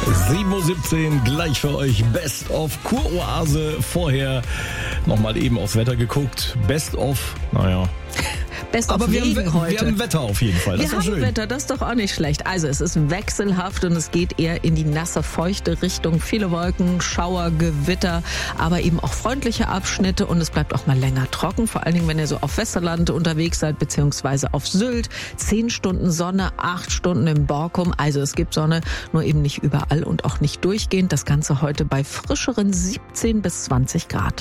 7:17 Uhr, gleich für euch Best of Kuroase. Vorher nochmal eben aufs Wetter geguckt. Best of, naja. Best of Aber wir heute. haben Wetter auf jeden Fall. Das Wir ist haben schön. Wetter, das ist doch auch nicht schlecht. Also es ist wechselhaft und es geht eher in die nasse, feuchte Richtung. Viele Wolken, Schauer, Gewitter, aber eben auch freundliche Abschnitte und es bleibt auch mal länger trocken. Vor allen Dingen, wenn ihr so auf Westerland unterwegs seid, beziehungsweise auf Sylt. 10 Stunden Sonne, 8 Stunden im Borkum. Also es gibt Sonne, nur eben nicht überall und auch nicht durchgehend. Das Ganze heute bei frischeren 17 bis 20 Grad.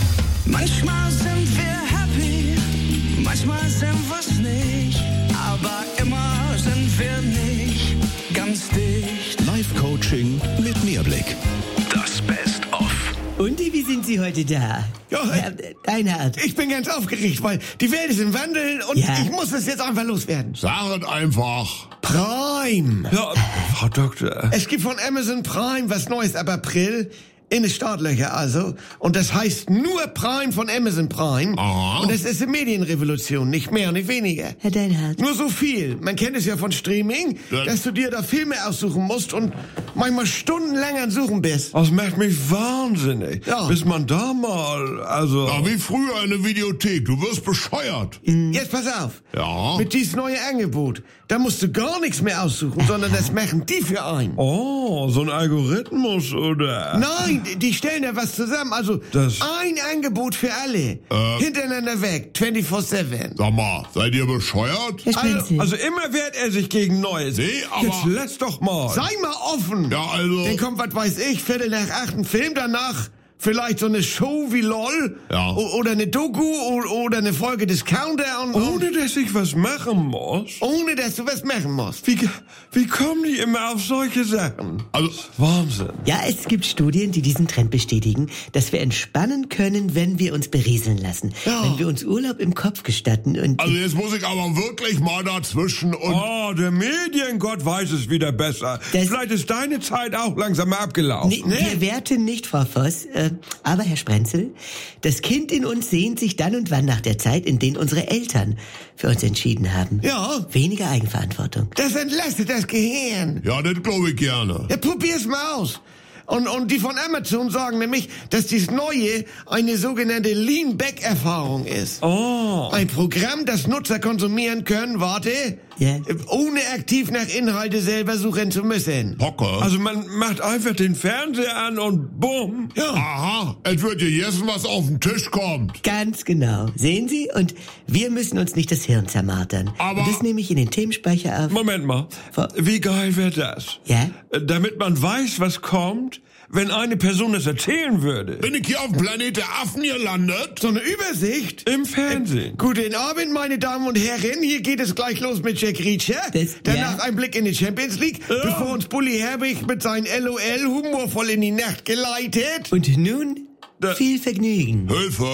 Manchmal sind wir happy, manchmal sind wir's nicht, aber immer sind wir nicht ganz dicht. Live-Coaching mit Mehrblick. Das Best-of. Und wie sind Sie heute da? Ja, Herr Deinhardt. ich bin ganz aufgeregt, weil die Welt ist im Wandel und Ja. ich muss es jetzt einfach loswerden. Sag es einfach. Prime. Ja, Frau Doktor. Es gibt von Amazon Prime was Neues ab April. In den Startlöcher also. Und das heißt nur Prime von Amazon Prime. Aha. Und es ist eine Medienrevolution, nicht mehr und nicht weniger. Herr Deinhardt. Nur so viel. Man kennt es ja von Streaming, dass du dir da Filme aussuchen musst und manchmal stundenlang an Suchen bist. Das macht mich wahnsinnig. Ja. Bis man da mal, also... Ja, wie früher in der Videothek. Du wirst bescheuert. Jetzt pass auf. Ja. Mit dieses neue Angebot, da musst du gar nichts mehr aussuchen, sondern das machen die für einen. Oh, so ein Algorithmus, oder? Nein, die stellen da was zusammen. Also Das- ein Angebot für alle. Hintereinander weg, 24/7. Sag mal, seid ihr bescheuert? Herr Sprenzel. Also immer wehrt er sich gegen Neues. Nee, aber- Jetzt lass doch mal. Sei mal offen. Ja, also- Dann kommt, was weiß ich, 7:45 ein Film, danach vielleicht so eine Show wie LOL. Ja. Oder eine Doku oder eine Folge des Countdown. Ohne, dass ich was machen muss? Ohne, dass du was machen musst. Wie kommen die immer auf solche Sachen? Also, Wahnsinn. Ja, es gibt Studien, die diesen Trend bestätigen, dass wir entspannen können, wenn wir uns berieseln lassen. Ja. Wenn wir uns Urlaub im Kopf gestatten und... also jetzt muss ich aber wirklich mal dazwischen und... Oh, der Mediengott weiß es wieder besser. Das- Vielleicht ist deine Zeit auch langsam mal abgelaufen. Nee, wir werten nicht, Frau Voss. Aber, Herr Sprenzel, das Kind in uns sehnt sich dann und wann nach der Zeit, in der unsere Eltern für uns entschieden haben. Ja. Weniger Eigenverantwortung. Das entlastet das Gehirn. Ja, das glaube ich gerne. Ja, probier's mal aus. Und die von Amazon sagen nämlich, dass dies Neue eine sogenannte Lean-Back-Erfahrung ist. Oh. Ein Programm, das Nutzer konsumieren können, Ja. ohne aktiv nach Inhalte selber suchen zu müssen. Hocke. Also man macht einfach den Fernseher an und bumm. Ja. Aha, es wird gegessen, was auf den Tisch kommt. Ganz genau. Sehen Sie? Und wir müssen uns nicht das Hirn zermartern. Aber- Und das nehme ich in den Themenspeicher auf. Moment mal. Wie geil wäre das? Ja? Damit man weiß, was kommt, wenn eine Person es erzählen würde. Bin ich hier auf dem Planet der Affen gelandet? So eine Übersicht. Im Fernsehen. Guten Abend, meine Damen und Herren. Hier geht es gleich los mit Jack Reacher. Danach ja. ein Blick in die Champions League, bevor uns Bully Herbig mit seinem LOL humorvoll in die Nacht geleitet. Und nun viel Vergnügen. Hilfe.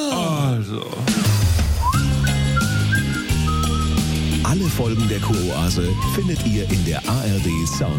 Also. Alle Folgen der Kuroase findet ihr in der ARD Sound